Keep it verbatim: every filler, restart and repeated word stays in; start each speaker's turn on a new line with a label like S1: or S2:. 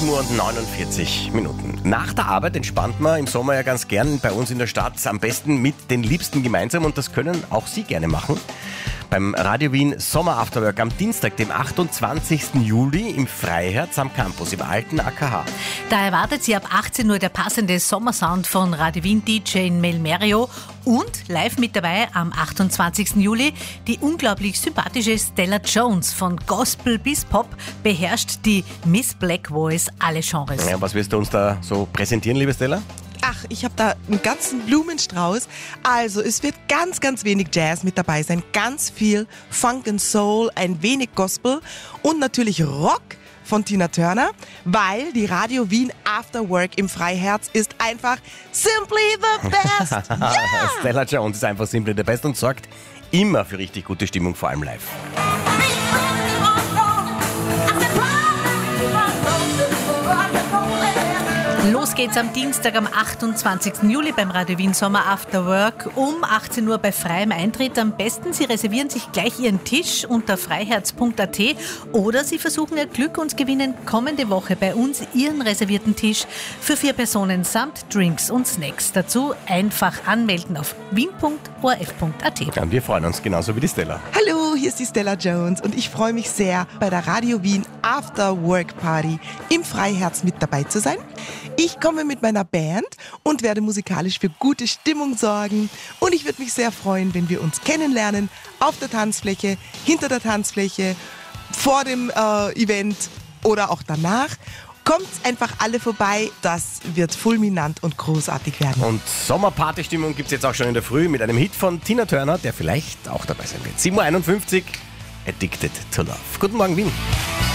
S1: Uhr und neunundvierzig Minuten. Nach der Arbeit entspannt man im Sommer ja ganz gern bei uns in der Stadt, am besten mit den Liebsten gemeinsam, und das können auch Sie gerne machen. Beim Radio Wien Sommer Afterwork am Dienstag, dem achtundzwanzigsten Juli im Freiherz am Campus im alten A K H.
S2: Da erwartet Sie ab achtzehn Uhr der passende Sommersound von Radio Wien D J Melmerio und live mit dabei am achtundzwanzigsten Juli die unglaublich sympathische Stella Jones. Von Gospel bis Pop beherrscht die Miss Black Voice alle Genres.
S1: Ja, was wirst du uns da so präsentieren, liebe Stella?
S3: Ach, ich habe da einen ganzen Blumenstrauß. Also, es wird ganz, ganz wenig Jazz mit dabei sein. Ganz viel Funk and Soul, ein wenig Gospel und natürlich Rock von Tina Turner, weil die Radio Wien After Work im Freiherz ist einfach simply the best. Yeah!
S1: Stella Jones ist einfach simply the best und sorgt immer für richtig gute Stimmung, vor allem live.
S2: Los geht's am Dienstag, am achtundzwanzigsten Juli beim Radio Wien Sommer After Work um achtzehn Uhr bei freiem Eintritt. Am besten, Sie reservieren sich gleich Ihren Tisch unter freiherz punkt a t oder Sie versuchen Ihr Glück und gewinnen kommende Woche bei uns Ihren reservierten Tisch für vier Personen samt Drinks und Snacks. Dazu einfach anmelden auf wien punkt o r f punkt a t.
S1: Ja, und wir freuen uns genauso wie die Stella.
S3: Hallo, hier ist die Stella Jones und ich freue mich sehr, bei der Radio Wien After Work Party im Freiherz mit dabei zu sein. Ich komme mit meiner Band und werde musikalisch für gute Stimmung sorgen. Und ich würde mich sehr freuen, wenn wir uns kennenlernen auf der Tanzfläche, hinter der Tanzfläche, vor dem äh, Event oder auch danach. Kommt einfach alle vorbei, das wird fulminant und großartig werden.
S1: Und Sommerpartystimmung gibt es jetzt auch schon in der Früh mit einem Hit von Tina Turner, der vielleicht auch dabei sein wird. sieben Uhr einundfünfzig, Addicted to Love. Guten Morgen, Wien.